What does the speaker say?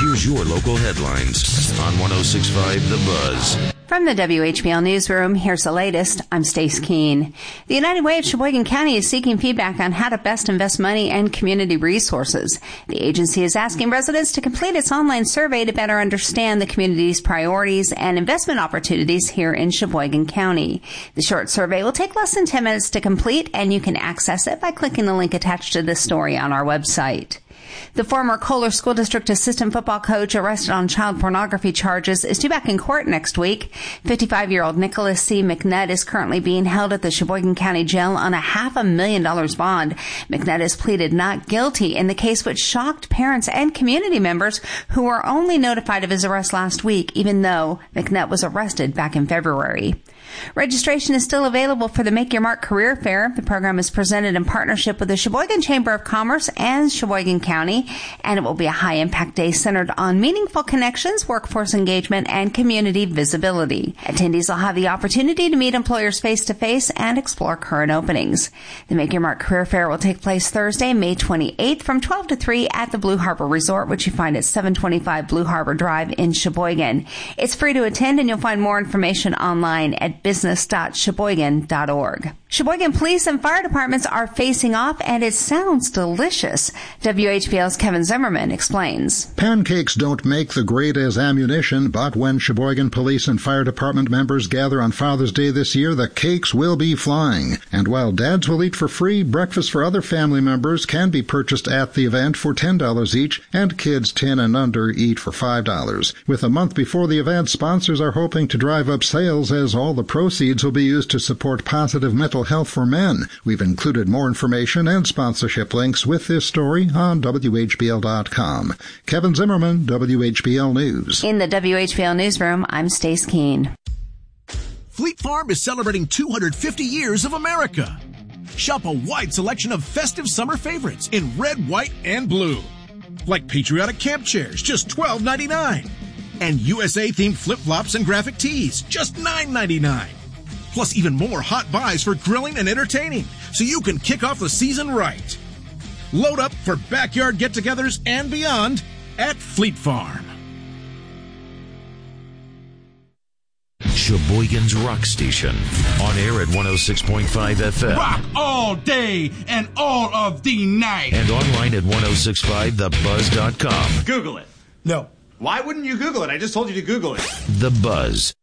Here's your local headlines on 106.5 The Buzz. From the WHBL Newsroom, here's the latest. I'm Stace Keene. The United Way of Sheboygan County is seeking feedback on how to best invest money and community resources. The agency is asking residents to complete its online survey to better understand the community's priorities and investment opportunities here in Sheboygan County. The short survey will take less than 10 minutes to complete, and you can access it by clicking the link attached to this story on our website. The former Kohler School District assistant football coach arrested on child pornography charges is due back in court next week. 55-year-old Nicholas C. McNutt is currently being held at the Sheboygan County Jail on a $500,000 bond. McNutt has pleaded not guilty in the case, which shocked parents and community members who were only notified of his arrest last week, even though McNutt was arrested back in February. Registration is still available for the Make Your Mark Career Fair. The program is presented in partnership with the Sheboygan Chamber of Commerce and Sheboygan County, and it will be a high-impact day centered on meaningful connections, workforce engagement, and community visibility. Attendees will have the opportunity to meet employers face-to-face and explore current openings. The Make Your Mark Career Fair will take place Thursday, May 28th from 12 to 3 at the Blue Harbor Resort, which you find at 725 Blue Harbor Drive in Sheboygan. It's free to attend, and you'll find more information online at business.sheboygan.org. Sheboygan police and fire departments are facing off, and it sounds delicious. WHBL's Kevin Zimmerman explains. Pancakes don't make the grade as ammunition, but when Sheboygan police and fire department members gather on Father's Day this year, the cakes will be flying. And while dads will eat for free, breakfast for other family members can be purchased at the event for $10 each, and kids 10 and under eat for $5. With a month before the event, sponsors are hoping to drive up sales, as all the proceeds will be used to support positive mental health for men. We've included more information and sponsorship links with this story on WHBL.com. Kevin Zimmerman, WHBL News. In the WHBL Newsroom, I'm Stace Keene. Fleet Farm is celebrating 250 years of America. Shop a wide selection of festive summer favorites in red, white, and blue. Like patriotic camp chairs, just $12.99. And USA-themed flip-flops and graphic tees, just $9.99. Plus even more hot buys for grilling and entertaining, so you can kick off the season right. Load up for backyard get-togethers and beyond at Fleet Farm. Sheboygan's Rock Station, on air at 106.5 FM. Rock all day and all of the night. And online at 106.5thebuzz.com. Google it. No. Why wouldn't you Google it? I just told you to Google it. The Buzz.